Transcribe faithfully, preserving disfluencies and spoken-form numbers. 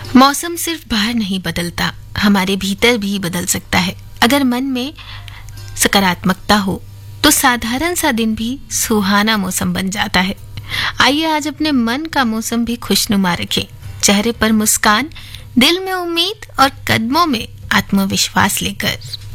मौसम सिर्फ बाहर नहीं बदलता, हमारे भीतर भी बदल सकता है। अगर मन में सकारात्मकता हो तो साधारण सा दिन भी सुहाना मौसम बन जाता है। आइए आज अपने मन का मौसम भी खुशनुमा रखें, चेहरे पर मुस्कान, दिल में उम्मीद और कदमों में आत्मविश्वास लेकर।